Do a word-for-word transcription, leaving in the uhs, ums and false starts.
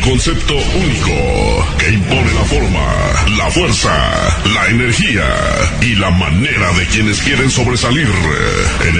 concepto único que impone la forma, la fuerza, la energía y la manera de quienes quieren sobresalir en